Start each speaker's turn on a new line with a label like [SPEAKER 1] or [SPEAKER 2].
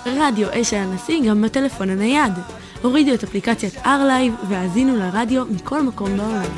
[SPEAKER 1] רדיו אשל הנשיא גם בטלפון הנייד. הורידו את אפליקציית R-Live והאזינו לרדיו מכל מקום בעולם.